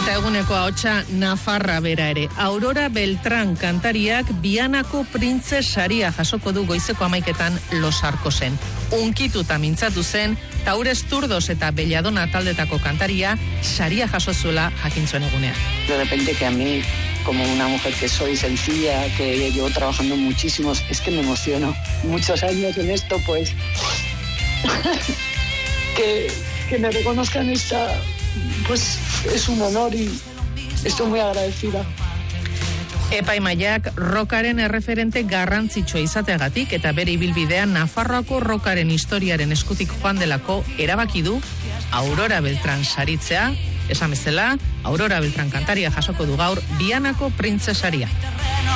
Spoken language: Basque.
Eta eguneko ahotsa Nafarra bera ere. Aurora Beltrán kantariak Vianako printze saria jasoko du goizeko 11etan Los Arcosen. Unkituta mintzatu zen, Taures Turdos eta Belladona taldetako kantaria saria jaso zuela jakintzuen egunean. De repente que a mí, como una mujer que soy sencilla, que llevo trabajando muchísimos, es que me emociono. Muchos años en esto, pues, que me reconozcan esta, pues, es un honor y estoy muy agradecida. Epaimaiak rockaren erreferente garrantzitsua izateagatik eta bere ibilbidean Nafarroako rockaren historiaren eskutik joan delako erabaki du Aurora Beltrán saritzea. Esan bezala, Aurora Beltrán kantaria jasoko du gaur Vianako printze saria.